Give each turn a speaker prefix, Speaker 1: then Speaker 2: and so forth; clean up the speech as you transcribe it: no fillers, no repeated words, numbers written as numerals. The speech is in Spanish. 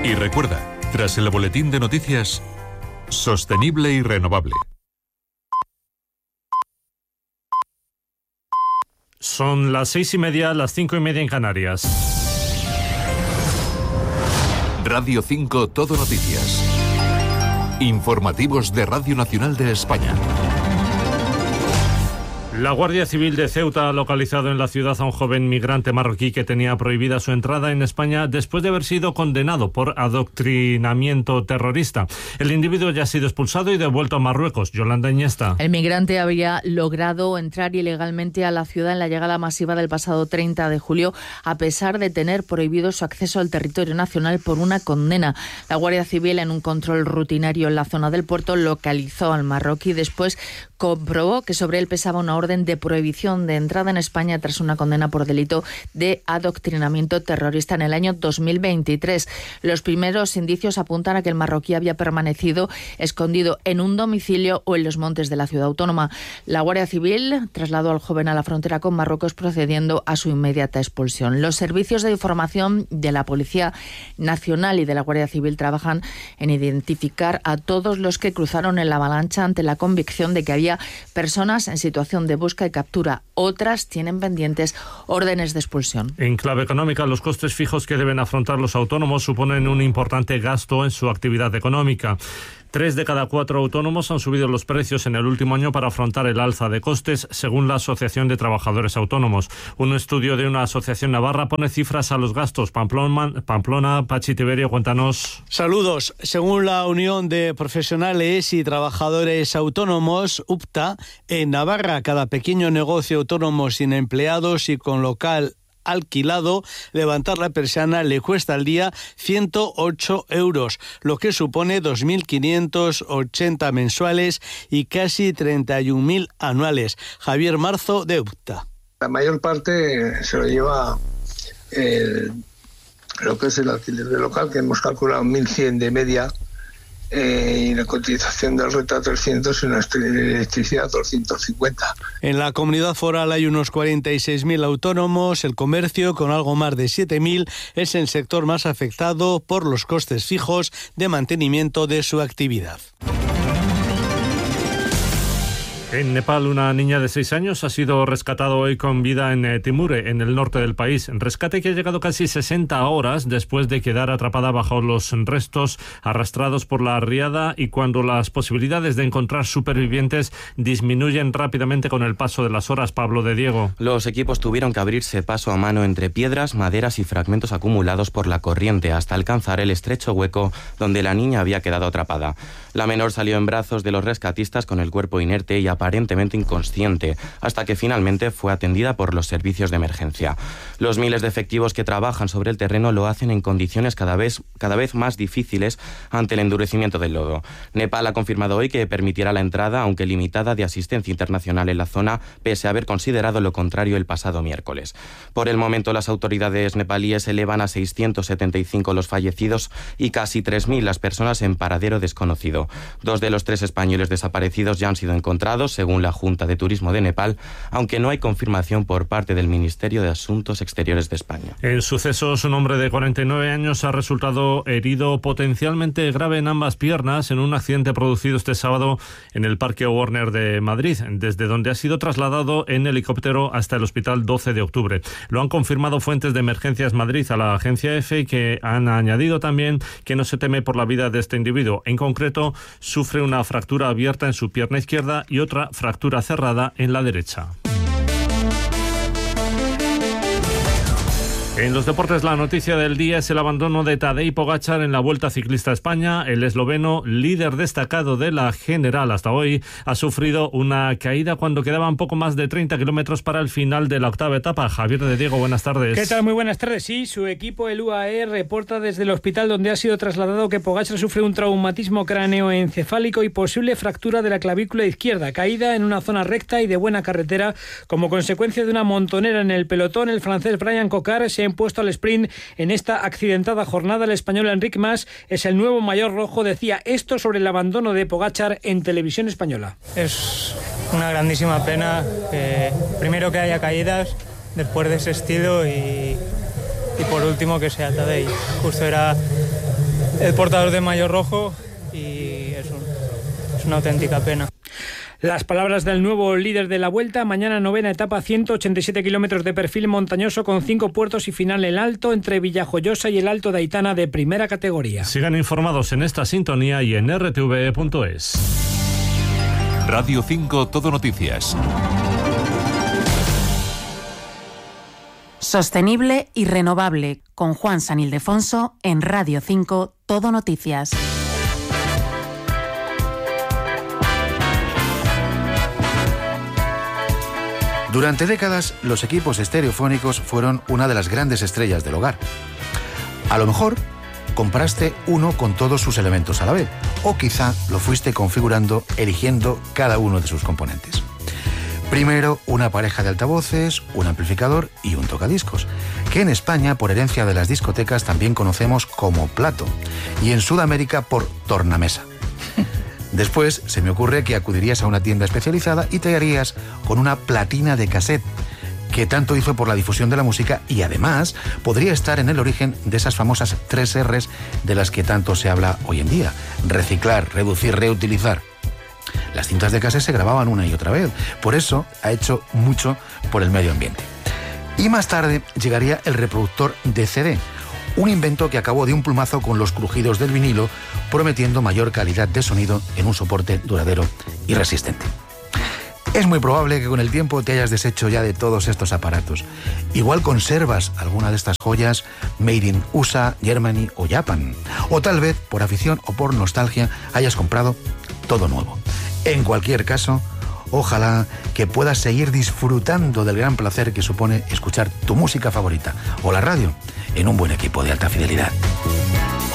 Speaker 1: Y recuerda, tras el boletín de noticias, sostenible y renovable.
Speaker 2: Son las 6:30, las 5:30 en Canarias.
Speaker 1: Radio 5 Todo Noticias. Informativos de Radio Nacional de España.
Speaker 2: La Guardia Civil de Ceuta ha localizado en la ciudad a un joven migrante marroquí que tenía prohibida su entrada en España después de haber sido condenado por adoctrinamiento terrorista. El individuo ya ha sido expulsado y devuelto a Marruecos. Yolanda Iniesta.
Speaker 3: El migrante había logrado entrar ilegalmente a la ciudad en la llegada masiva del pasado 30 de julio, a pesar de tener prohibido su acceso al territorio nacional por una condena. La Guardia Civil, en un control rutinario en la zona del puerto, localizó al marroquí y después comprobó que sobre él pesaba una orden de prohibición de entrada en España tras una condena por delito de adoctrinamiento terrorista en el año 2023. Los primeros indicios apuntan a que el marroquí había permanecido escondido en un domicilio o en los montes de la ciudad autónoma. La Guardia Civil trasladó al joven a la frontera con Marruecos, procediendo a su inmediata expulsión. Los servicios de información de la Policía Nacional y de la Guardia Civil trabajan en identificar a todos los que cruzaron en la avalancha ante la convicción de que había personas en situación de busca y captura. Otras tienen pendientes órdenes de expulsión.
Speaker 2: En clave económica, los costes fijos que deben afrontar los autónomos suponen un importante gasto en su actividad económica. 3 de cada 4 autónomos han subido los precios en el último año para afrontar el alza de costes, según la Asociación de Trabajadores Autónomos. Un estudio de una asociación navarra pone cifras a los gastos. Pamplona, Pachi Tiberio, cuéntanos.
Speaker 4: Saludos. Según la Unión de Profesionales y Trabajadores Autónomos, UPTA, en Navarra, cada pequeño negocio autónomo sin empleados y con local alquilado, levantar la persiana le cuesta al día 108 euros, lo que supone 2.580 mensuales y casi 31.000 anuales. Javier Marzo, de UPTA.
Speaker 5: La mayor parte se lo lleva lo que es el alquiler de local, que hemos calculado 1.100 de media, y la cotización del renta 300 y una electricidad 250.
Speaker 4: En la comunidad foral hay unos 46.000 autónomos. El comercio, con algo más de 7.000, es el sector más afectado por los costes fijos de mantenimiento de su actividad.
Speaker 2: En Nepal, una niña de 6 años ha sido rescatada hoy con vida en Timure, en el norte del país. Rescate que ha llegado casi 60 horas después de quedar atrapada bajo los restos arrastrados por la riada y cuando las posibilidades de encontrar supervivientes disminuyen rápidamente con el paso de las horas. Pablo de Diego.
Speaker 6: Los equipos tuvieron que abrirse paso a mano entre piedras, maderas y fragmentos acumulados por la corriente hasta alcanzar el estrecho hueco donde la niña había quedado atrapada. La menor salió en brazos de los rescatistas con el cuerpo inerte y aparentemente inconsciente, hasta que finalmente fue atendida por los servicios de emergencia. Los miles de efectivos que trabajan sobre el terreno lo hacen en condiciones cada vez más difíciles ante el endurecimiento del lodo. Nepal ha confirmado hoy que permitirá la entrada, aunque limitada, de asistencia internacional en la zona, pese a haber considerado lo contrario el pasado miércoles. Por el momento, las autoridades nepalíes elevan a 675 los fallecidos y casi 3.000 las personas en paradero desconocido. 2 de los 3 españoles desaparecidos ya han sido encontrados, según la Junta de Turismo de Nepal, aunque no hay confirmación por parte del Ministerio de Asuntos Exteriores de España.
Speaker 2: En sucesos, un hombre de 49 años ha resultado herido potencialmente grave en ambas piernas en un accidente producido este sábado en el Parque Warner de Madrid, desde donde ha sido trasladado en helicóptero hasta el Hospital 12 de Octubre. Lo han confirmado fuentes de Emergencias Madrid a la agencia EFE, que han añadido también que no se teme por la vida de este individuo. En concreto, sufre una fractura abierta en su pierna izquierda y otra fractura cerrada en la derecha. En los deportes, la noticia del día es el abandono de Tadej Pogačar en la Vuelta Ciclista a España. El esloveno, líder destacado de la general hasta hoy, ha sufrido una caída cuando quedaban poco más de 30 kilómetros para el final de la octava etapa. Javier de Diego, buenas tardes.
Speaker 7: ¿Qué tal? Muy buenas tardes. Sí, su equipo, el UAE, reporta desde el hospital donde ha sido trasladado que Pogačar sufre un traumatismo cráneoencefálico y posible fractura de la clavícula izquierda, caída en una zona recta y de buena carretera como consecuencia de una montonera en el pelotón. El francés Brian Cocard se ha impuesto al sprint en esta accidentada jornada. El español Enric Mas es el nuevo mayor rojo. Decía esto sobre el abandono de Pogačar en Televisión Española.
Speaker 8: Es una grandísima pena, primero que haya caídas después de ese estilo y por último que sea Tadej. Justo era el portador de maillot rojo y es una auténtica pena.
Speaker 7: Las palabras del nuevo líder de la Vuelta. Mañana 9ª etapa, 187 kilómetros de perfil montañoso con 5 puertos y final en alto entre Villajoyosa y el Alto de Aitana de primera categoría.
Speaker 2: Sigan informados en esta sintonía y en rtv.es.
Speaker 1: Radio 5 Todo Noticias.
Speaker 9: Sostenible y renovable, con Juan San Ildefonso en Radio 5 Todo Noticias.
Speaker 10: Durante décadas, los equipos estereofónicos fueron una de las grandes estrellas del hogar. A lo mejor compraste uno con todos sus elementos a la vez, o quizá lo fuiste configurando eligiendo cada uno de sus componentes. Primero, una pareja de altavoces, un amplificador y un tocadiscos, que en España, por herencia de las discotecas, también conocemos como plato, y en Sudamérica por tornamesa. Después se me ocurre que acudirías a una tienda especializada y te harías con una platina de cassette, que tanto hizo por la difusión de la música y además podría estar en el origen de esas famosas 3 R's de las que tanto se habla hoy en día: reciclar, reducir, reutilizar. Las cintas de cassette se grababan una y otra vez, por eso ha hecho mucho por el medio ambiente. Y más tarde llegaría el reproductor de CD, un invento que acabó de un plumazo con los crujidos del vinilo, prometiendo mayor calidad de sonido en un soporte duradero y resistente. Es muy probable que con el tiempo te hayas deshecho ya de todos estos aparatos. Igual conservas alguna de estas joyas made in USA, Germany o Japan. O tal vez, por afición o por nostalgia, hayas comprado todo nuevo. En cualquier caso, ojalá que puedas seguir disfrutando del gran placer que supone escuchar tu música favorita o la radio en un buen equipo de alta fidelidad.